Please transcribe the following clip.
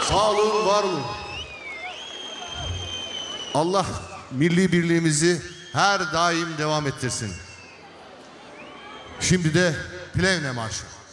Sağ olun, var olun. Allah milli birliğimizi her daim devam ettirsin. Şimdi de Plevne Marşı.